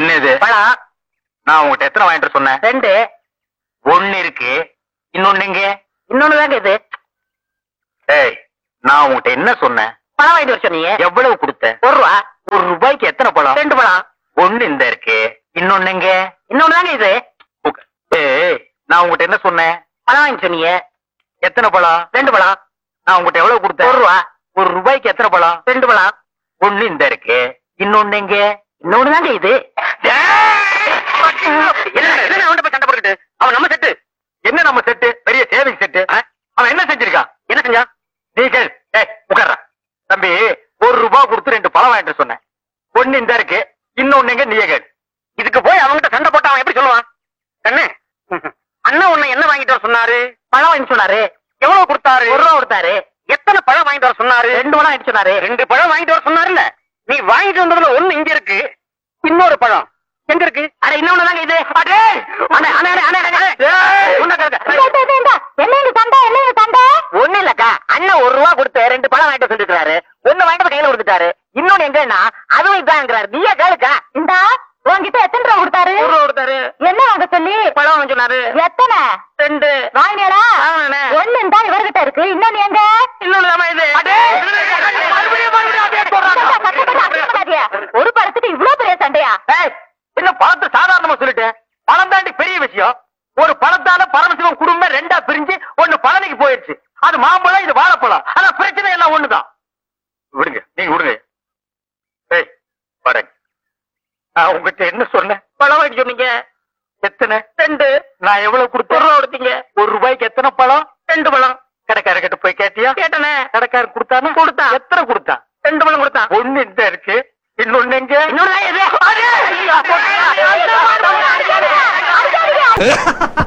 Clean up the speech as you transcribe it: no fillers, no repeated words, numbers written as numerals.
என்ன இது? பழம். நான் உங்ககிட்ட எத்தனை வாங்கிட்டு வர சொன்னேன்? 2. ஒண்ணு இருக்கு, இன்னொன்னு எங்க? இன்னொன்னு தாங்க இது. ஏய், நான் உங்ககிட்ட என்ன சொன்னேன்? பழம் வாங்கிட்டு வர சொன்னீங்க. எவ்வளவு கொடுத்த? 1 ரூபா. 1 ரூபாய்க்கு எத்தனை பழம்? 2 பழம். ஒண்ணு இந்த இருக்கு, இன்னொன்னு எங்க? இன்னொன்னு தாங்க இது. ஏய், நான் உங்ககிட்ட என்ன சொன்னேன்? பழம் வாங்கிட்டு சொன்னீங்க. எத்தனை பழம்? 2 பழம். நான் உங்ககிட்ட எவ்வளவு கொடுத்தேன்? 1 ரூபா. 1 ரூபாய்க்கு எத்தனை பழம்? 2 பழம். ஒண்ணு இந்த இருக்கு, இன்னொன்னு எங்க? இன்னொன்னு தாங்க இது. என்ன அவன்கிட்ட போய் சண்டை போட்டுக்கிட்டு? அவன் நம்ம செட்டு. என்ன நம்ம செட்டு? பெரிய சேவிங் செட்டு. அவன் என்ன செஞ்சிருக்கான்? என்ன செஞ்சா? நீ கேள். ஏய், உட்கார்றா. தம்பி, 1 ரூபாய் கொடுத்து 2 பழம் வாங்கிட்டு சொன்னேன். ஒண்ணு இந்த இருக்கு, இன்னொன்னு எங்க? நீயே கேள். இதுக்கு போய் அவன்கிட்ட சண்டை போட்டு அவன் எப்படி சொல்லுவான்? கண்ணு, அண்ணா உன்னை என்ன வாங்கிட்டு வர சொன்னாரு? பழம் வாங்கிட்டு சொன்னாரு. எவ்வளவு கொடுத்தாரு? 1 ரூபா கொடுத்தாரு. எத்தனை பழம் வாங்கிட்டு வர சொன்னாரு? 2 பழம் வாங்கிட்டு சொன்னாரு. 2 பழம் வாங்கிட்டு வர சொன்னாருல்ல? நீ வாங்கிட்டு வந்ததுல ஒண்ணு இங்க இருக்கு, இன்னொரு பழம் எங்க இருக்கு? அட இன்னொன்னு தாங்க இது. அடே, அண்ணே, அண்ணே, அண்ணே, அண்ணே, அண்ணே. ஏய், உன்னை கேளுங்க. ஒண்ணு இல்லக்கா, அண்ணன் 1 ரூபா கொடுத்து 2 பழம் வாங்கிட்டு சொல்லிருக்காரு. ஒண்ணு வாங்கிட்டு கையில கொடுத்துட்டாரு. இன்னொன்னு எங்கன்னா அதுவும் இதாங்கிறாரு. நீயே கேளுக்கா. இந்தா உன்கிட்ட எத்தனை ரூபா கொடுத்தாரு? 1 ரூபா கொடுத்தாரு. என்ன வாங்க சொல்லி? பழம் வாங்க சொன்னாரு. எத்தனை? 2. வாங்கினேடா? வாங்கினேனே. ஒண்ணு இந்தா இவர்கிட்ட இருக்கு, இன்னொன்னு எங்க? இன்னொன்னு தாமா இது. அடே, மறுபடியும் அதே சொல்றாங்க. ஒரு பழத்துக்கு இவ்வளவு பெரிய சண்டையா? ஏய், என்ன பழத்தை சாதாரணமா சொல்லிட்டேன். பழம் தாண்டி பெரிய விஷயம். ஒரு பழத்தால பரமசிவம் குடும்பம் 2ஆ பிரிஞ்சு ஒண்ணு பழனிக்கு போயிருச்சு. அது மாம்பழம், இது வாழைப்பழம். ஆனா பிரச்சனை எல்லாம் ஒண்ணுதான். விடுங்க, நீங்க விடுங்க. ஏய், பாருங்க, நான் உங்ககிட்ட என்ன சொன்னேன்? பழம் வாங்கிட்டு சொன்னீங்க. எத்தனை? 2. நான் எவ்வளவு 1 கொடுத்தேன்? ரூபா கொடுத்தீங்க. 1 ரூபாய்க்கு எத்தனை பழம்? 2 பழம். கடைக்காரர்கிட்ட போய் கேட்டியா? கேட்டனே. கடைக்காரர் கொடுத்தானா? கொடுத்தான். எத்தனை கொடுத்தான்? 2 பழம் கொடுத்தான். ஒண்ணு இந்த இருக்கு, இன்னொன்னு எங்க? இன்னொன்னு தான் இது. அடே, ஐயா,